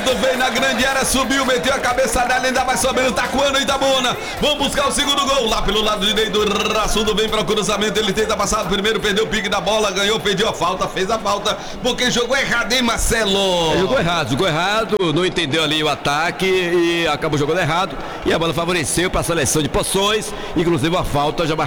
Rassudo vem na grande área, subiu, meteu a cabeça dela, ainda vai subindo, tacuando Itabuna. Vamos buscar o segundo gol lá pelo lado direito. Rassudo vem para o cruzamento, ele tenta passar o primeiro, perdeu o pique da bola, ganhou, pediu a falta, fez a falta, porque jogou errado, hein, Marcelo? Jogou errado, não entendeu ali o ataque e acabou jogando errado. E a bola favoreceu para a seleção de Poções, inclusive a falta já